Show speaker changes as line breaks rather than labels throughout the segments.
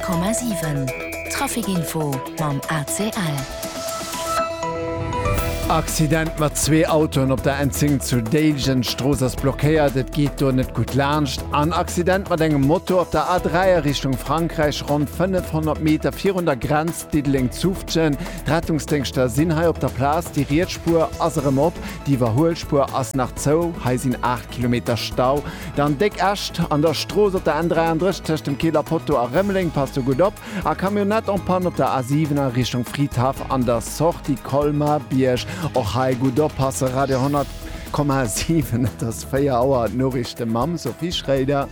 100,7 Trafikinfo mam ACL.
Accident mat 2 Autoen op der Enzing zu Degen Stroos blockéiert, et geht do net gut lacht. An Accident mat engem Motto op der A3 Richtung Frankreich rund 500 Meter 400 Grenz Didling zuftchen. Rettungsdenkster sinn hai op der Plas, die Rietspur asserem op, die Verholspur ass nach Zou, heisinn 8 Kilometer Stau. Dann deck ercht an der Stroos op der N33 tcht dem Keeler Potto a Remmeling passt du gut op. A Kamionett an Pan op der A7er Richtung Friedhaf an der Sorti Kolmar Biersch. Och hai gut oppasse Radio 100,7 das 4 Auer Norrichte Mam Sophie Schreider.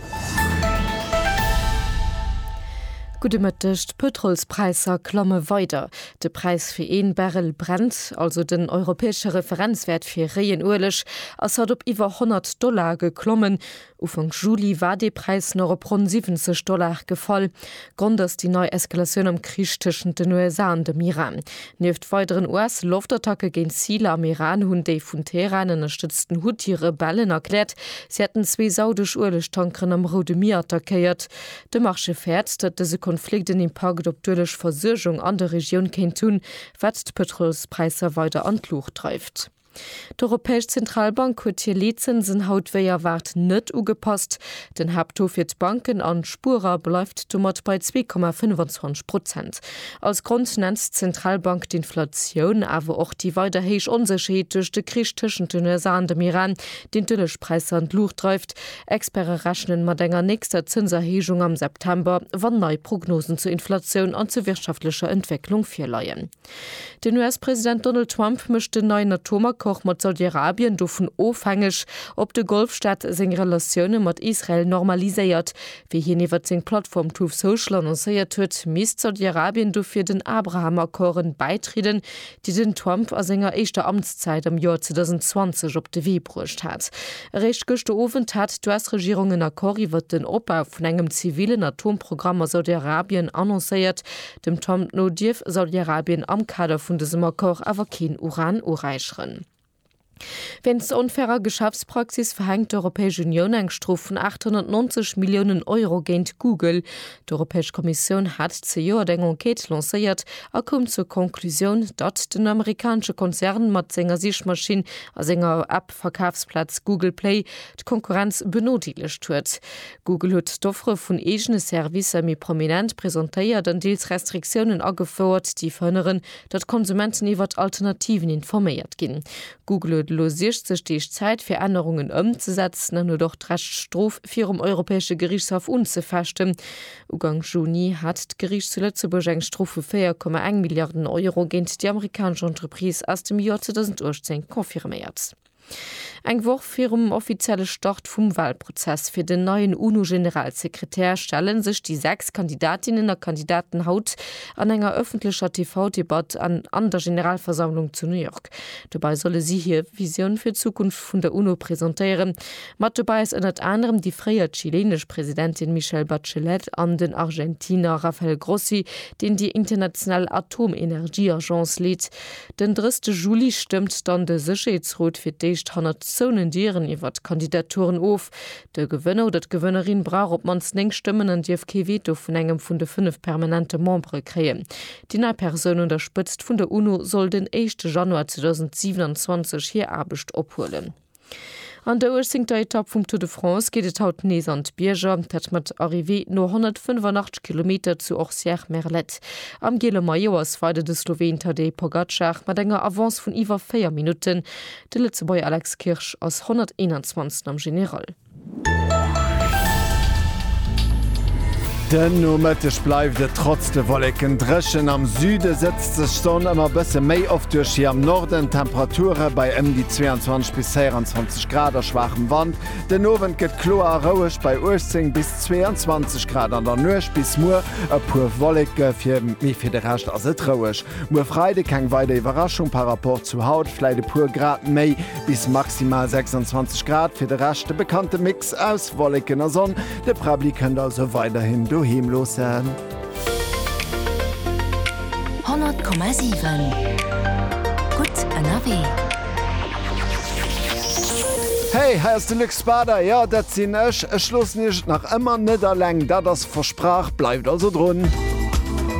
Gute Mëttecht Petrolspreiser klomme weiter. De Preis fir 1 Barrel brennt, also den europäesche Referenzwert fir Reienuelech, ass hat op iwwer $100 geklommen. Ufang Juli war de Preis noch op rund $70 gefall. Grund ass die neue Eskalationun am Krieg tschen den USA an dem Iran. Neft weiteren US-Luftattacke gegen Ziele am Iran hunn déi vun Teheran unterstützten Houthi-Rebellen erklärt, sie hätten 2 saudisch Urlechtankeren am Rote Meer attackiert. De Marche fährt, dat dese Konflikten Impact op dëlech Versorgung an der Region kenint tun, wat d'Petrolspreiser weiter an d'Luucht treibt. D'Europäesch Zentralbank huet hier Lizenzen hautweier wart net ugepasst. Den Hauptto fir d'Banken an Spurer beläuft mat bei 2,25%. Als Grund nennt Zentralbank d'Inflationun, awer och die weiterhéich Unserscheet duch de Krieg tschen den USA an dem Iran, den Dëllechpreis an d'Luucht treift. Experte rechnen mat enger nächster Zinserhechung am September, wann neue Prognosen zur Inflation an zu wirtschaftlicher Entwicklung firleiien. Den US-Präsident Donald Trump mischte neuen Atomkoch mat Saudi-Arabien dofen ofhängig, ob de Golfstaat seg Relationune mat Israel normaliséiert. Wie hier iwwer seg Plattform Truth Social annoncéiert huet, mis Saudi-Arabien do fir den Abraham-Akkoren beitriden, die den Trump a senger eischter Amtszeit am Jahr 2020 op de Wee brucht hat. Recht gochte Ofent hat d'US-Regierung Akkor iwwer den Opbau vun engem zivilen Atomprogramm a Saudi-Arabien annoncéiert, dem Trump no Dirf Saudi-Arabien am Kader vun desem Akkor awer kein Uran ureichren. Wenns unfairer Geschäftspraxis verhängt die Europäische Union eng Strof von 890 Millionen Euro géint Google. Die Europäische Kommission hat zu Jahr eng Enquete lanciert, kom zur Konklusion, dat den amerikanische Konzern mat senger Sichmaschine a senger App-Verkaufsplatz Google Play die Konkurrenz benotiglecht huet. Google huet d'Offre vun egene Service mi prominent präsentéiert an deels Restriktionen agefordert, die verhindern, dat Konsumenten iwwer Alternativen informiert gin. Google losiert sich Zeit für Änderungen umzusetzen, nur doch Reststrof für Europäische Gerichtshof unzufechten. Ugang Juni hat das Gericht zu Lützeburg eine Strafe 4,1 Milliarden Euro gegen die amerikanische Entreprise aus dem Jahr 2018 konfirmiert. Eng Woch firm offizielle Start vum Wahlprozess fir den neuen UNO-Generalsekretär stellen sich die 6 Kandidatinnen und Kandidaten haut an enger öffentlicher TV-Debatte an der Generalversammlung zu New York. Dabei solle sie hier Vision für Zukunft vun der UNO präsentieren. Mat dabei ist unter anderem die freie chilenische Präsidentin Michelle Bachelet an den Argentiner Rafael Grossi, den die internationale Atomenergieagenz lädt. Den 3. Juli stimmt dann der Sicherheitsrat für die 100 Zonendieren iwwer Kandidaturen auf. Der Gewinner oder Gewinnerin braucht op mans 9 Stimmen an die FK-Veto vun engem vun de 5 permanente Membre kreen. Die neue Person unterstützt vun der UNO soll den 1. Januar 2027 hier abecht opholen. An der Ursingter Etappe vom Tour de France geht es haut nees an Bierger, dat mat Arrivé no 185 Kilometer zu Orsières-Merlet. Am Gele Majors weide de Slowen Tadej Pogačar mat enger Avance von iwwer 4 Minuten. De Lützeboy Alex Kirsch aus 121 am General.
Den nomettech bleifde trotz de Wollecken dreschen am Süde setzt sech Sonn ëmmer bësse méi oft duch hier am Norden Temperature bei die 22 bis 24 Grad schwachem Wand. Den Owen gëtt klo rouech bei Urzing bis 22 Grad an der Nuch bis Muer e puer Wollecke fir méi fir de Recht as et rouech. Muer Freide keng weide Iwerraschung par rapport zu Haut, fleide puer Grad méi bis maximal 26 Grad fir de rechte bekannte Mix aus Wollecken a Sonn. De Prabli kënnt also weiterhin do himlos sein.
100,7 Gut NRW.
Hey, hier ist der Lux Bader. Ja, das sind ich. Ich schloss nicht nach immer nicht allein, da das versprach, bleibt also drin.